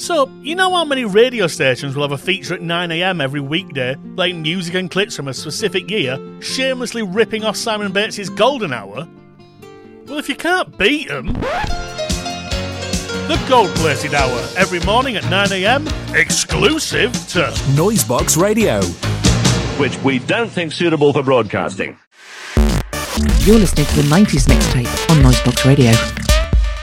So, you know how many radio stations will have a feature at 9am every weekday, playing music and clips from a specific year, shamelessly ripping off Simon Bates' Golden Hour? Well, if you can't beat them, the Gold-Plated Hour, every morning at 9am, exclusive to Noisebox Radio, which we don't think suitable for broadcasting. You're listening to the 90s mixtape on Noisebox Radio.